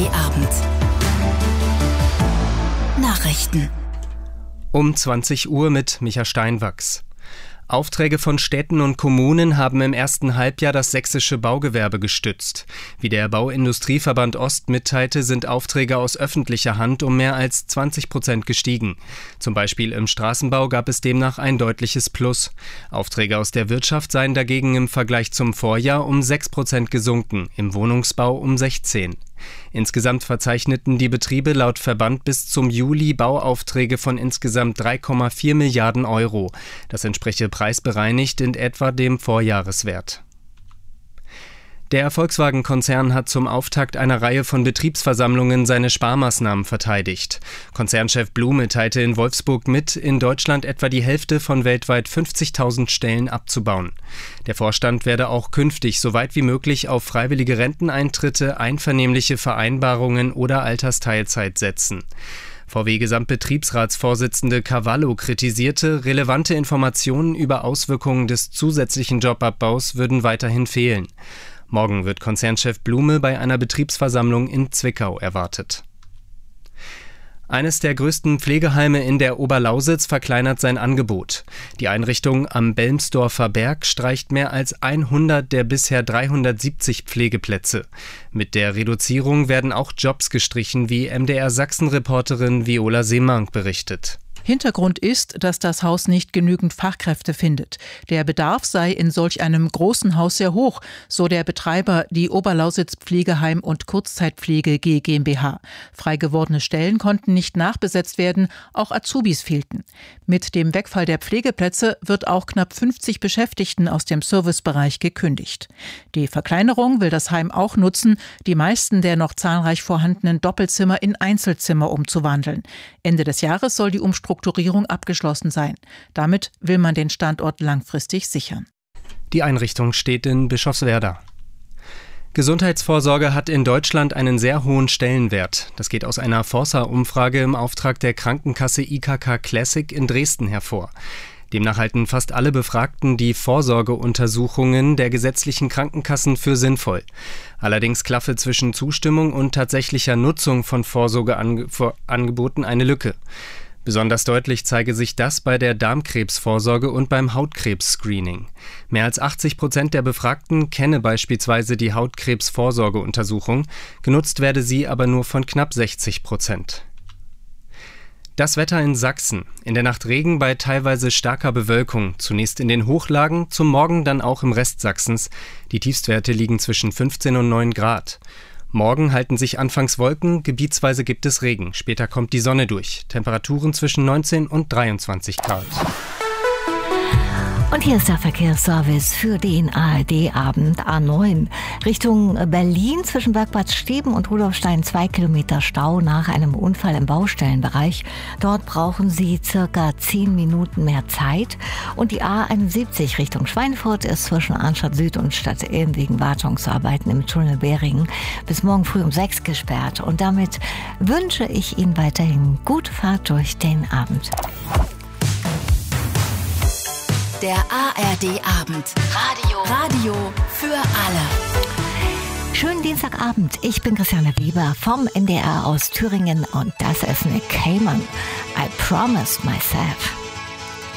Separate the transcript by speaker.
Speaker 1: ARD-Abend. Nachrichten.
Speaker 2: Um 20 Uhr mit Micha Steinwachs. Aufträge von Städten und Kommunen haben im ersten Halbjahr das sächsische Baugewerbe gestützt. Wie der Bauindustrieverband Ost mitteilte, sind Aufträge aus öffentlicher Hand um mehr als 20% gestiegen. Zum Beispiel im Straßenbau gab es demnach ein deutliches Plus. Aufträge aus der Wirtschaft seien dagegen im Vergleich zum Vorjahr um 6% gesunken, im Wohnungsbau um 16%. Insgesamt verzeichneten die Betriebe laut Verband bis zum Juli Bauaufträge von insgesamt 3,4 Milliarden Euro. Das entspreche preisbereinigt in etwa dem Vorjahreswert. Der Volkswagen-Konzern hat zum Auftakt einer Reihe von Betriebsversammlungen seine Sparmaßnahmen verteidigt. Konzernchef Blume teilte in Wolfsburg mit, in Deutschland etwa die Hälfte von weltweit 50.000 Stellen abzubauen. Der Vorstand werde auch künftig so weit wie möglich auf freiwillige Renteneintritte, einvernehmliche Vereinbarungen oder Altersteilzeit setzen. VW-Gesamtbetriebsratsvorsitzende Cavallo kritisierte, relevante Informationen über Auswirkungen des zusätzlichen Jobabbaus würden weiterhin fehlen. Morgen wird Konzernchef Blume bei einer Betriebsversammlung in Zwickau erwartet. Eines der größten Pflegeheime in der Oberlausitz verkleinert sein Angebot. Die Einrichtung am Belmsdorfer Berg streicht mehr als 100 der bisher 370 Pflegeplätze. Mit der Reduzierung werden auch Jobs gestrichen, wie MDR-Sachsen-Reporterin Viola Seemank berichtet.
Speaker 3: Hintergrund ist, dass das Haus nicht genügend Fachkräfte findet. Der Bedarf sei in solch einem großen Haus sehr hoch, so der Betreiber, die Oberlausitz Pflegeheim- und Kurzzeitpflege GmbH. Frei gewordene Stellen konnten nicht nachbesetzt werden, auch Azubis fehlten. Mit dem Wegfall der Pflegeplätze wird auch knapp 50 Beschäftigten aus dem Servicebereich gekündigt. Die Verkleinerung will das Heim auch nutzen, die meisten der noch zahlreich vorhandenen Doppelzimmer in Einzelzimmer umzuwandeln. Ende des Jahres soll die Umstrukturierung abgeschlossen sein. Damit will man den Standort langfristig sichern.
Speaker 2: Die Einrichtung steht in Bischofswerda. Gesundheitsvorsorge hat in Deutschland einen sehr hohen Stellenwert. Das geht aus einer Forsa-Umfrage im Auftrag der Krankenkasse IKK Classic in Dresden hervor. Demnach halten fast alle Befragten die Vorsorgeuntersuchungen der gesetzlichen Krankenkassen für sinnvoll. Allerdings klaffe zwischen Zustimmung und tatsächlicher Nutzung von Vorsorgeangeboten eine Lücke. Besonders deutlich zeige sich das bei der Darmkrebsvorsorge und beim Hautkrebs-Screening. Mehr als 80% der Befragten kenne beispielsweise die Hautkrebsvorsorgeuntersuchung, genutzt werde sie aber nur von knapp 60%. Das Wetter in Sachsen. In der Nacht Regen bei teilweise starker Bewölkung. Zunächst in den Hochlagen, zum Morgen dann auch im Rest Sachsens. Die Tiefstwerte liegen zwischen 15 und 9 Grad. Morgen halten sich anfangs Wolken, gebietsweise gibt es Regen. Später kommt die Sonne durch. Temperaturen zwischen 19 und 23 Grad.
Speaker 4: Und hier ist der Verkehrsservice für den ARD-Abend A9. Richtung Berlin zwischen Bergbad Steben und Rudolfstein 2 Kilometer Stau nach einem Unfall im Baustellenbereich. Dort brauchen Sie circa 10 Minuten mehr Zeit. Und die A71 Richtung Schweinfurt ist zwischen Arnstadt Süd und Stadt Ilm wegen Wartungsarbeiten im Tunnel Beringen bis morgen früh um 6 gesperrt. Und damit wünsche ich Ihnen weiterhin gute Fahrt durch den Abend.
Speaker 1: Der ARD-Abend. Radio für alle.
Speaker 4: Schönen Dienstagabend. Ich bin Christiane Weber vom NDR aus Thüringen und das ist Nick Cayman. I promised myself.